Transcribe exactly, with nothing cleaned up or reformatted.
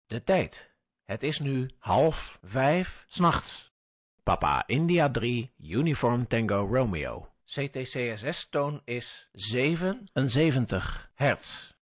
De tijd. Het is nu half vijf 's nachts. Papa India drie, Uniform Tango Romeo. C T C S S-toon is zevenenzeventig hertz.